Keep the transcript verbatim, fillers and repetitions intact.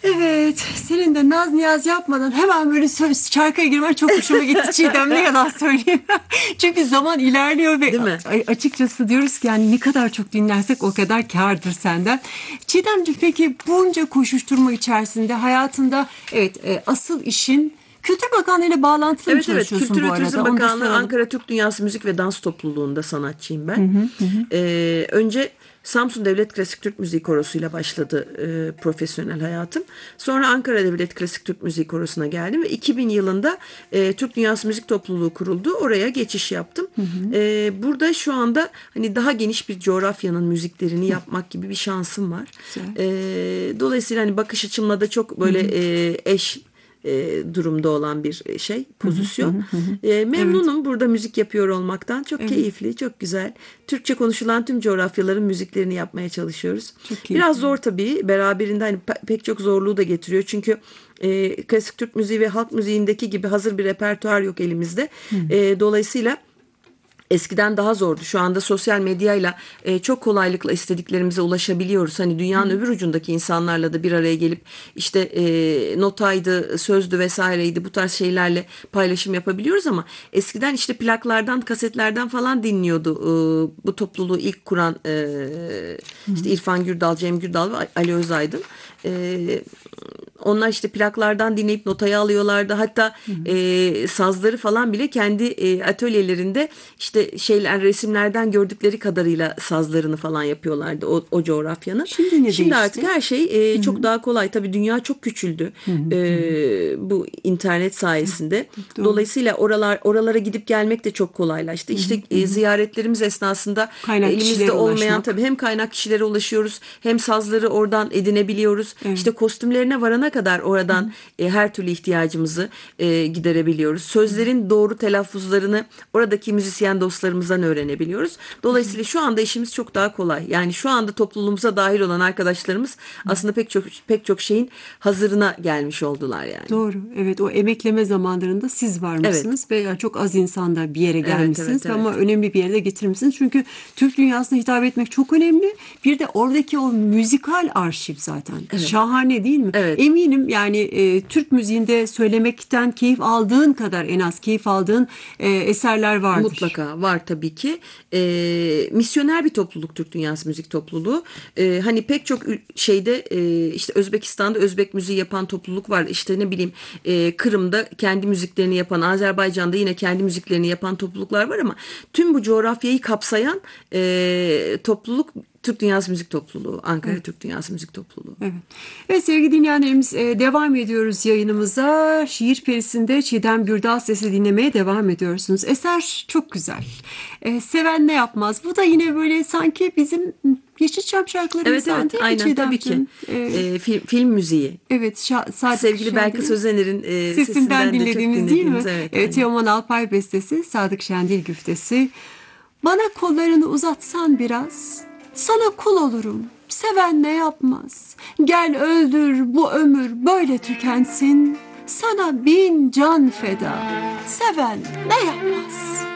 Evet, senin de naz niyaz yapmadan hemen böyle söz şarkıya girmen çok hoşuma gitti Çiğdem, ne yalan söyleyeyim. Çünkü zaman ilerliyor ve Değil mi? a- açıkçası diyoruz ki yani ne kadar çok dinlersek o kadar kârdır senden. Çiğdemciğim, peki bunca koşuşturma içerisinde hayatında evet e, asıl işin Kültür Bakanlığı ile bağlantılı mı Evet evet, çalışıyorsun Kültür bu ve Turizm arada? Onu da Bakanlığı soralım. Ankara Türk Dünyası Müzik ve Dans Topluluğu'nda sanatçıyım ben. Ee, önce Samsun Devlet Klasik Türk Müziği Korosu ile başladı e, profesyonel hayatım. Sonra Ankara Devlet Klasik Türk Müziği Korosu'na geldim ve iki bin yılında e, Türk Dünyası Müzik Topluluğu kuruldu. Oraya geçiş yaptım. E, burada şu anda hani daha geniş bir coğrafyanın müziklerini yapmak gibi bir şansım var. Güzel. E, dolayısıyla hani bakış açımla da çok böyle e, eş e, durumda olan bir şey, pozisyon. E, memnunum burada müzik yapıyor olmaktan. Çok keyifli, çok güzel. Türkçe konuşulan tüm coğrafyaların müziklerini yapmaya çalışıyoruz. Çok keyifli. Biraz zor tabii. Beraberinde hani pe- pek çok zorluğu da getiriyor. Çünkü e, klasik Türk müziği ve halk müziğindeki gibi hazır bir repertuar yok elimizde. E, dolayısıyla eskiden daha zordu. Şu anda sosyal medyayla e, çok kolaylıkla istediklerimize ulaşabiliyoruz. Hani dünyanın öbür ucundaki insanlarla da bir araya gelip işte e, notaydı, sözdü vesaireydi, bu tarz şeylerle paylaşım yapabiliyoruz ama eskiden işte plaklardan, kasetlerden falan dinliyordu e, bu topluluğu ilk kuran e, işte İrfan Gürdal, Cem Gürdal ve Ali Özaydın. E, Onlar işte plaklardan dinleyip notaya alıyorlardı. Hatta e, sazları falan bile kendi e, atölyelerinde işte şeyler, resimlerden gördükleri kadarıyla sazlarını falan yapıyorlardı o, o coğrafyanın. Şimdi ne değişti? artık her şey e, çok daha kolay. Tabii dünya çok küçüldü e, bu internet sayesinde. Doğru. Dolayısıyla oralar oralara gidip gelmek de çok kolaylaştı. İşte e, ziyaretlerimiz esnasında Kaynak elimizde kişilere olmayan ulaşmak. tabii hem kaynak kişilere ulaşıyoruz, hem sazları oradan edinebiliyoruz. İşte kostümlerine varana kadar oradan e, her türlü ihtiyacımızı e, giderebiliyoruz. Sözlerin doğru telaffuzlarını oradaki müzisyen dostlarımızdan öğrenebiliyoruz. Dolayısıyla şu anda işimiz çok daha kolay. Yani şu anda topluluğumuza dahil olan arkadaşlarımız aslında pek çok pek çok şeyin hazırına gelmiş oldular yani. Doğru. Evet, o emekleme zamanlarında siz varmışsınız ve çok az insanda bir yere gelmişsiniz evet, ve evet. ama önemli bir yere de getirmişsiniz. Çünkü Türk dünyasına hitap etmek çok önemli. Bir de oradaki o müzikal arşiv zaten. Şahane değil mi? Evet. Eminim yani e, Türk müziğinde söylemekten keyif aldığın kadar en az keyif aldığın e, eserler vardır. Mutlaka var tabii ki. E, misyoner bir topluluk Türk Dünyası Müzik Topluluğu. E, hani pek çok ül- şeyde e, işte Özbekistan'da Özbek müziği yapan topluluk var. İşte ne bileyim e, Kırım'da kendi müziklerini yapan, Azerbaycan'da yine kendi müziklerini yapan topluluklar var ama tüm bu coğrafyayı kapsayan e, topluluk Türk Dünyası Müzik Topluluğu. Ankara Türk Dünyası Müzik Topluluğu. Evet. Evet sevgili dinleyenlerimiz, e, devam ediyoruz yayınımıza. Şiir Perisi'nde Çiğdem Gürdal sesi dinlemeye devam ediyorsunuz. Eser çok güzel. E, seven ne yapmaz? Bu da yine böyle sanki bizim Yeşilçam Evet şarkılarımızdan evet, değil mi aynen tabii ki. Çiğdemciğim? E, E, film, film müziği. evet. Şa- Sadık Sevgili Belkıs Şendil'in Özener'in e, sesinden sesinden de çok dinlediğimiz değil mi? dinlediğimiz. Evet, Evet, aynen. Teoman Alpay bestesi, Sadık Şendil güftesi. Bana kollarını uzatsan biraz, sana kul olurum. Seven ne yapmaz? Gel öldür bu ömür böyle tükensin. Sana bin can feda. Seven ne yapmaz?